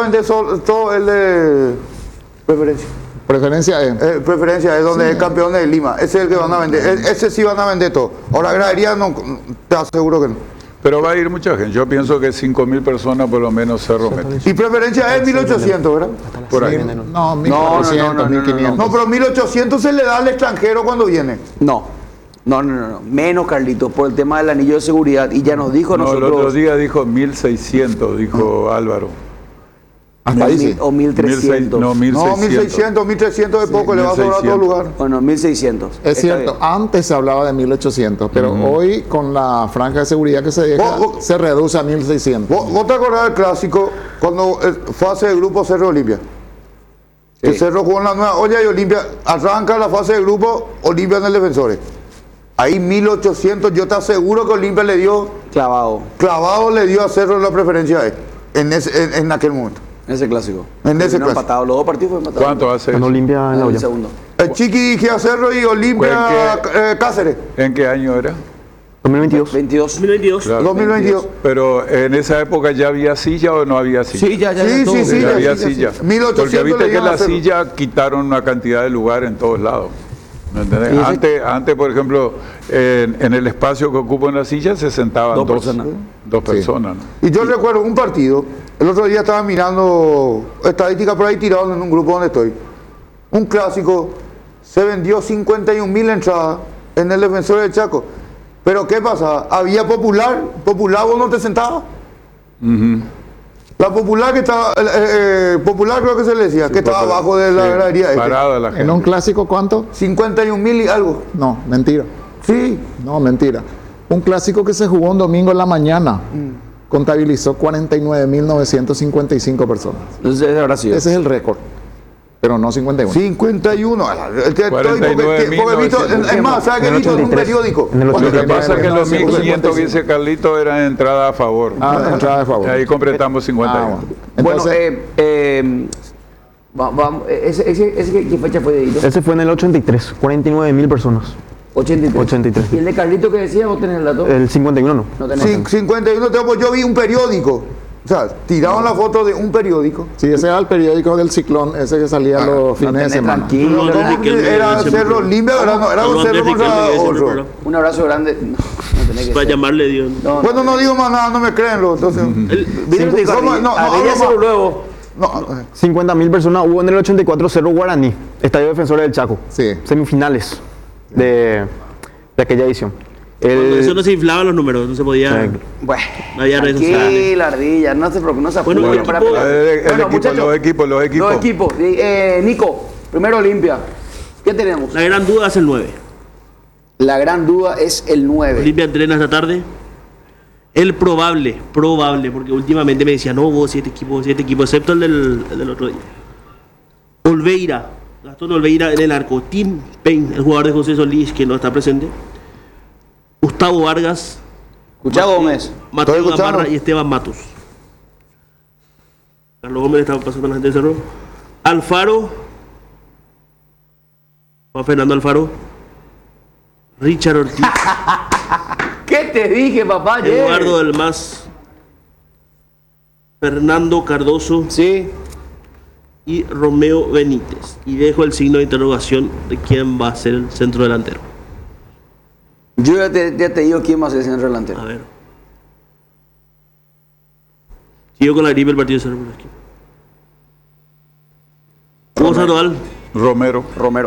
vender todo el de preferencia. Preferencia es donde es campeón de Lima. Ese es el que van a vender. Ese sí van a vender todo. Ahora, gradería no, te aseguro que no. Pero va a ir mucha gente. Yo pienso que 5.000 personas por lo menos Cerro mete. Y preferencia es 1.800, ¿verdad? Por ahí. No, 1.400, 1.500. No, pero 1.800 se le da al extranjero cuando viene. No. Menos, Carlitos, por el tema del anillo de seguridad. Y ya nos dijo nosotros. El otro día dijo 1.600, dijo Álvaro. Hasta ahí sí. O 1.300. No, 1.600, 1.300 de poco, le va a sobrar a todo lugar. Bueno, 1.600. Es cierto, antes se hablaba de 1.800, pero hoy con la franja de seguridad que se deja, se reduce a 1.600. ¿Vos te acordás del clásico cuando fase de grupo Cerro Olimpia? Sí. El Cerro jugó en la nueva olla y Olimpia arranca la fase de grupo, Olimpia en el Defensores. Ahí 1.800, yo te aseguro que Olimpia le dio... Clavado le dio a Cerro la preferencia en aquel momento. Ese clásico. En ese clásico. Empatado, los dos partidos fueron empatados. ¿Cuánto hace? Con Olimpia en la olla. Segundo. El Chiqui Gia Cerro y Olimpia Cáceres. ¿En qué año era? 2022. 2022. Claro, 2022. Pero en esa época ya había silla o no había silla. Sí, ya había silla. 1800 porque viste que la Cerro. silla quitaron una cantidad de lugar en todos lados. ¿Me entendés? Antes, por ejemplo, en el espacio que ocupan la silla se sentaban dos personas. ¿No? Y yo recuerdo un partido, el otro día estaba mirando estadísticas por ahí tirados en un grupo donde estoy. Un clásico, se vendió 51.000 entradas en el Defensor del Chaco. Pero ¿qué pasa? Había Popular vos no te sentabas. La Popular que estaba, Popular creo que se le decía, que estaba abajo de la gradería. Parada la gente. ¿En un clásico cuánto? 51.000 y algo. No, mentira. Sí. No, mentira. Un clásico que se jugó un domingo en la mañana contabilizó 49.955 personas. Entonces ese habrá sido. Ese es el récord, pero no 51. 51. Porque he visto, es más, ¿sabes qué he visto en un periódico? Lo que pasa es que los 1.500 que dice Carlito eran entrada a favor. Entrada a favor. Y ahí completamos 51. Entonces, ¿Qué fecha fue de Hito? Ese fue en el 83, 49.000 personas. 83. ¿Y el de Carlito que decía? ¿Vos tenés el dato? El 51 no. No tenés. 51, yo vi un periódico. O sea, tiraban la foto de un periódico. sí, ese era el periódico del Ciclón, ese que salía los fines de semana. Tranquilo. Era Cerro Limpio, era un Cerro contra otro. Un abrazo grande. No tenés que Para llamarle Dios. Bueno, no digo más nada, no me creen. Entonces, luego. 50.000 personas hubo en el 84 Cerro Guaraní, Estadio Defensores del Chaco. Sí. Semifinales de aquella edición. Cuando eso no se inflaban los números, no se podía. Bueno, no había redes sociales. tranquila, ardilla, no se preocupe, no se apuren. Bueno, Los equipos. Los equipos. Nico, primero Olimpia. ¿Qué tenemos? La gran duda es el 9. La gran duda es el 9. Olimpia entrena esta tarde. El probable, porque últimamente me decía, no, vos 7 equipos, excepto el del otro día. Olveira, Gastón Olveira en el arco. Tim Payne, el jugador de José Solís, que no está presente. Gustavo Vargas, Gustavo Gómez, Mateo Gamarra y Esteban Matos. Carlos Gómez estaba pasando la gente de Cerro. Alfaro, Juan Fernando Alfaro, Richard Ortiz, ¿qué te dije, papá? Eduardo del Mas, Fernando Cardoso, Sí. y Romeo Benítez. Y dejo el signo de interrogación de quién va a ser el centro delantero. Yo ya te digo quién va a ser el centro delantero. A ver. Sigo con la gripe el partido de Cerro por aquí. Hugo Sandoval. Romero.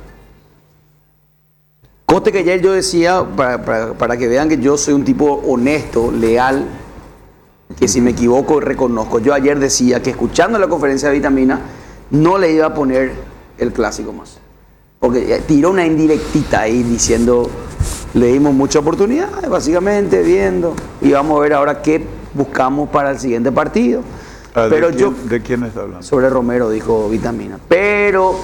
Coste que ayer yo decía, para que vean que yo soy un tipo honesto, leal, que si me equivoco reconozco. Yo ayer decía que escuchando la conferencia de Vitamina no le iba a poner el clásico más. Porque tiró una indirectita ahí diciendo, le dimos mucha oportunidad, básicamente viendo, y vamos a ver ahora qué buscamos para el siguiente partido. Pero ¿De quién está hablando? Sobre Romero, dijo Vitamina. Pero,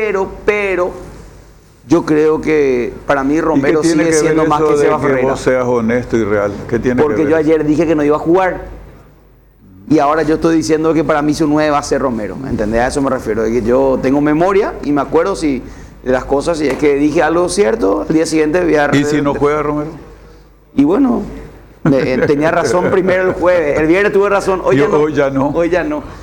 yo creo que para mí Romero sigue siendo más que Seba Ferreira. Que vos seas honesto y real. ¿Qué tiene Porque que ver? yo ayer dije que no iba a jugar. Y ahora yo estoy diciendo que para mí su 9 va a ser Romero. ¿Entendés? A eso me refiero. De que yo tengo memoria y me acuerdo de las cosas. Si es que dije algo cierto, al día siguiente voy a... ¿Y si no juega Romero? Y bueno, tenía razón primero el jueves. El viernes tuve razón. Hoy ya no. Hoy ya no. Hoy ya no.